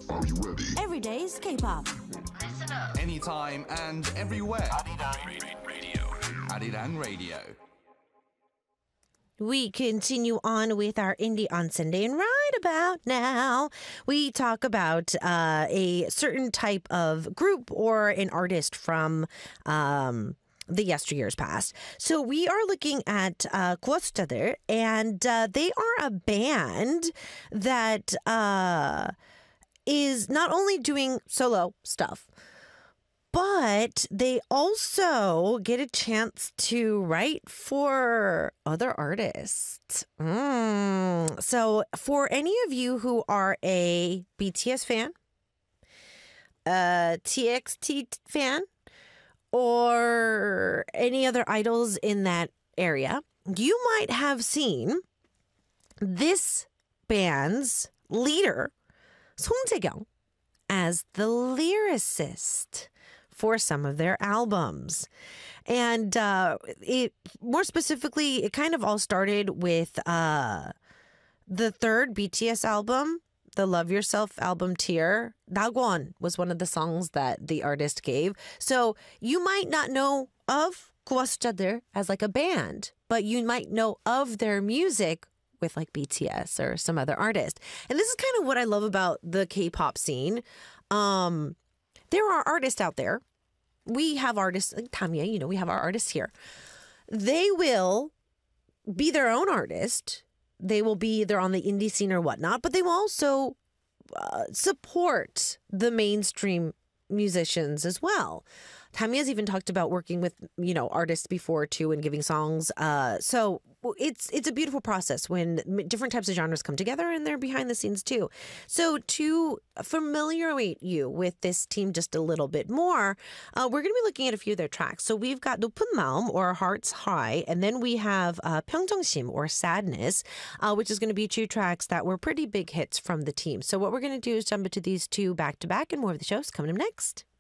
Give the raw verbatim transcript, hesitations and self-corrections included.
Are you ready? Every day's K-pop. Listen up. Anytime and everywhere. Arirang Radio. Arirang Radio. We continue on with our Indie on Sunday, and right about now, we talk about uh, a certain type of group or an artist from um, the yesteryears past. So we are looking at uh, Kwostader, and uh, they are a band that uh, is not only doing solo stuff, but they also get a chance to write for other artists. Mm. So for any of you who are a B T S fan, a T X T fan, or any other idols in that area, you might have seen this band's leader, Song Tae-kyung, as the lyricist for some of their albums. And uh, it more specifically, it kind of all started with uh, the third B T S album, the Love Yourself album Tear. Dagwon was one of the songs that the artist gave. So you might not know of Kwostader as like a band, but you might know of their music with like B T S or some other artist. And this is kind of what I love about the K-pop scene. Um, There are artists out there. We have artists like Tanya, you know, we have our artists here. They will be their own artist. They will be either on the indie scene or whatnot, but they will also uh, support the mainstream musicians as well. Tamia's even talked about working with, you know, artists before too and giving songs. Uh, so it's it's a beautiful process when different types of genres come together and they're behind the scenes too. So to familiarize you with this team just a little bit more, uh, we're going to be looking at a few of their tracks. So we've got 높은 마음 or Hearts High, and then we have uh, 평정심 or Sadness, uh, which is going to be two tracks that were pretty big hits from the team. So what we're going to do is jump into these two back to back, and more of the show's coming up next.